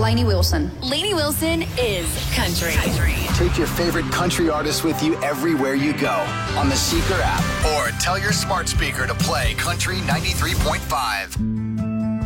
Lainey Wilson. Lainey Wilson is country. Take your favorite country artist with you everywhere you go on the Seeker app or tell your smart speaker to play Country 93.5.